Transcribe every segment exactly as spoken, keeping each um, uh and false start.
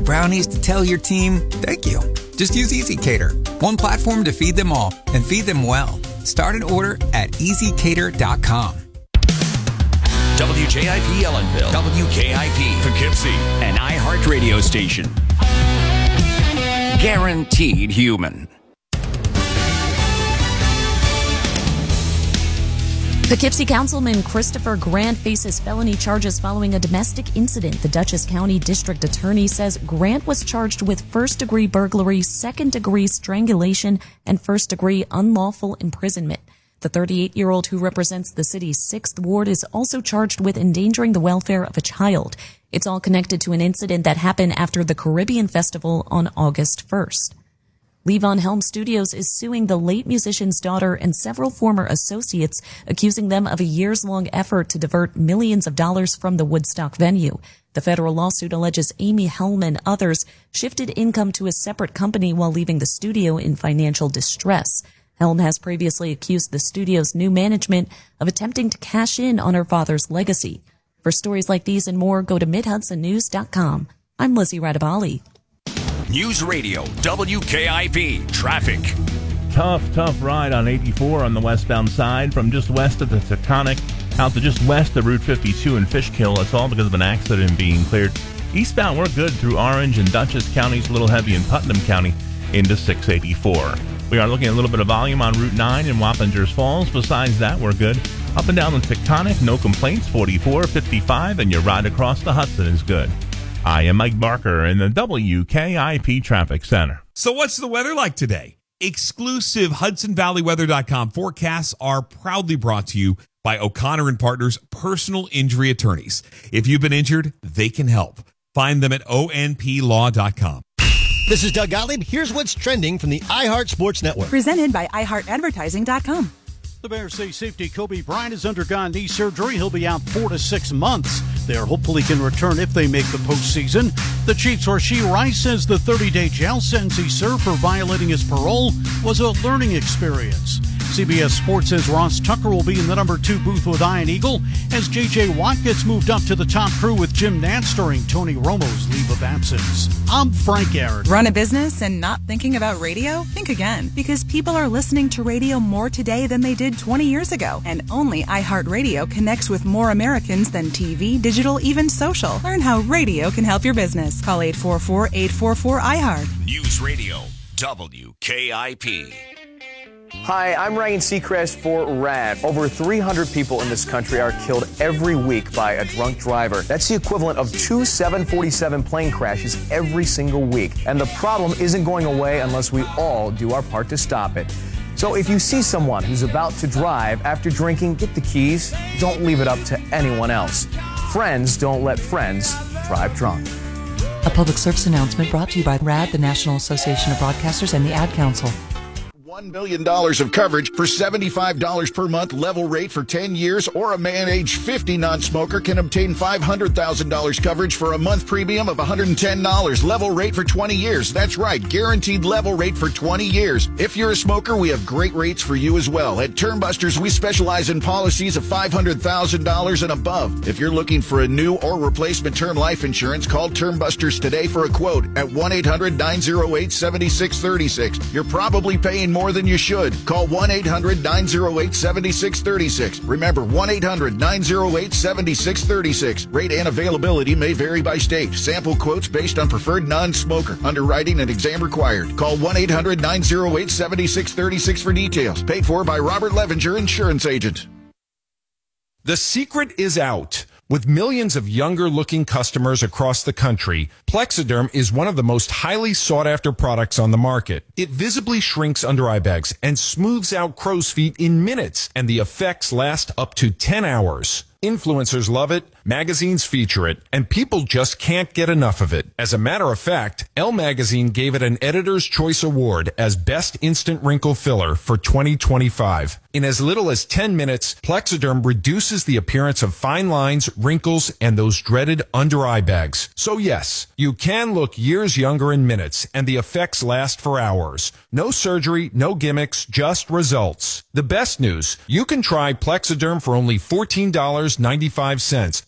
brownies to tell your team thank you. Just use EasyCater, one platform to feed them all and feed them well. Start an order at easy cater dot com. W J I P Ellenville, W K I P Poughkeepsie, an iHeart radio station. Guaranteed human. Poughkeepsie Councilman Christopher Grant faces felony charges following a domestic incident. The Dutchess County District Attorney says Grant was charged with first-degree burglary, second-degree strangulation, and first-degree unlawful imprisonment. The thirty-eight-year-old who represents the city's sixth Ward is also charged with endangering the welfare of a child. It's all connected to an incident that happened after the Caribbean Festival on August first. Levon Helm Studios is suing the late musician's daughter and several former associates, accusing them of a years-long effort to divert millions of dollars from the Woodstock venue. The federal lawsuit alleges Amy Helm and others shifted income to a separate company while leaving the studio in financial distress. Helm has previously accused the studio's new management of attempting to cash in on her father's legacy. For stories like these and more, go to mid hudson news dot com. I'm Lizzie Radabali. News Radio, W K I P, traffic. Tough, tough ride on eighty-four on the westbound side from just west of the Taconic out to just west of Route fifty-two in Fishkill. It's all because of an accident being cleared. Eastbound, we're good through Orange and Dutchess counties, a little heavy in Putnam County into six eighty-four. We are looking at a little bit of volume on Route nine in Wappingers Falls. Besides that, we're good. Up and down the Taconic, no complaints, forty-four, fifty-five, and your ride across the Hudson is good. I am Mike Barker in the W K I P Traffic Center. So what's the weather like today? Exclusive Hudson Valley Weather dot com forecasts are proudly brought to you by O'Connor and Partners Personal Injury Attorneys. If you've been injured, they can help. Find them at O N P law dot com. This is Doug Gottlieb. Here's what's trending from the iHeart Sports Network. Presented by i heart advertising dot com. The Bears say safety Kobe Bryant has undergone knee surgery. He'll be out four to six months. They hopefully can return if they make the postseason. The Chiefs' Rashee Rice says the thirty-day jail sentence he served for violating his parole was a learning experience. C B S Sports says Ross Tucker will be in the number two booth with Ian Eagle as J J. Watt gets moved up to the top crew with Jim Nantz during Tony Romo's leave of absence. I'm Frank Aaron. Run a business and not thinking about radio? Think again, because people are listening to radio more today than they did twenty years ago. And only iHeartRadio connects with more Americans than T V, digital, even social. Learn how radio can help your business. Call eight four four, eight four four, I heart. News Radio, W K I P. Hi, I'm Ryan Seacrest for RAD. Over three hundred people in this country are killed every week by a drunk driver. That's the equivalent of two seven forty-seven plane crashes every single week. And the problem isn't going away unless we all do our part to stop it. So if you see someone who's about to drive after drinking, get the keys. Don't leave it up to anyone else. Friends don't let friends drive drunk. A public service announcement brought to you by RAD, the National Association of Broadcasters, and the Ad Council. one million dollars of coverage for seventy-five dollars per month, level rate for ten years, or a man age fifty non-smoker can obtain five hundred thousand dollars coverage for a month premium of one hundred ten dollars, level rate for twenty years. That's right, guaranteed level rate for twenty years. If you're a smoker, we have great rates for you as well. At Termbusters, we specialize in policies of five hundred thousand dollars and above. If you're looking for a new or replacement term life insurance, call Termbusters today for a quote at one eight hundred, nine oh eight, seven six three six. You're probably paying more than you should. Call one eight hundred, nine oh eight, seven six three six. Remember, one eight hundred, nine oh eight, seven six three six. Rate and availability may vary by state. Sample quotes based on preferred non-smoker. Underwriting and exam required. Call one eight hundred, nine oh eight, seven six three six for details. Paid for by Robert Levenger, insurance agent. The secret is out. With millions of younger-looking customers across the country, Plexiderm is one of the most highly sought-after products on the market. It visibly shrinks under-eye bags and smooths out crow's feet in minutes, and the effects last up to ten hours. Influencers love it, magazines feature it, and people just can't get enough of it. As a matter of fact, Elle Magazine gave it an Editor's Choice Award as Best Instant Wrinkle Filler for twenty twenty-five. In as little as ten minutes, Plexiderm reduces the appearance of fine lines, wrinkles, and those dreaded under-eye bags. So yes, you can look years younger in minutes, and the effects last for hours. No surgery, no gimmicks, just results. The best news, you can try Plexiderm for only fourteen dollars and ninety-five cents.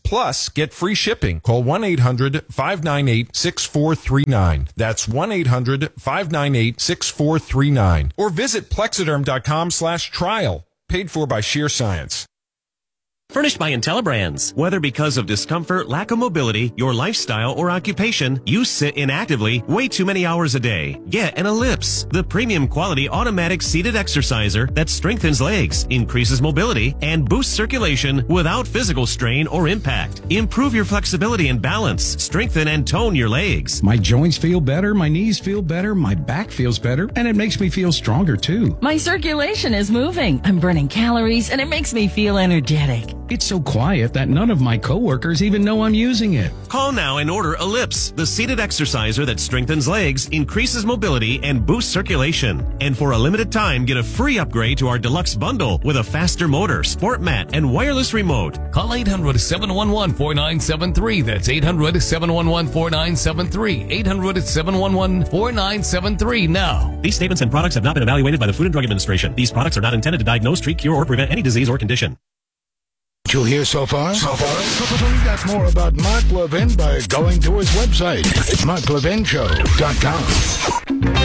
Plus, get free shipping. Call one eight hundred five nine eight six four three nine. That's one eight hundred five nine eight six four three nine. Or visit plexiderm.com slash trial. Paid for by Sheer Science. Furnished by IntelliBrands. Whether because of discomfort, lack of mobility, your lifestyle, or occupation, you sit inactively way too many hours a day. Get an Ellipse, the premium quality automatic seated exerciser that strengthens legs, increases mobility, and boosts circulation without physical strain or impact. Improve your flexibility and balance, strengthen and tone your legs. My joints feel better, my knees feel better, my back feels better, and it makes me feel stronger too. My circulation is moving. I'm burning calories, and it makes me feel energetic. It's so quiet that none of my coworkers even know I'm using it. Call now and order Ellipse, the seated exerciser that strengthens legs, increases mobility, and boosts circulation. And for a limited time, get a free upgrade to our deluxe bundle with a faster motor, sport mat, and wireless remote. Call eight hundred seven one one four nine seven three. That's eight hundred seven one one four nine seven three. eight hundred seven one one four nine seven three now. These statements and products have not been evaluated by the Food and Drug Administration. These products are not intended to diagnose, treat, cure, or prevent any disease or condition. What you'll hear so far? So far? Find out more about Mark Levin by going to his website, mark levin show dot com.